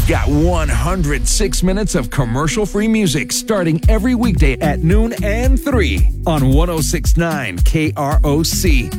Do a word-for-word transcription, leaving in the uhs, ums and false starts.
We've got one hundred six minutes of commercial-free music starting every weekday at noon and three on one oh six point nine K R O C.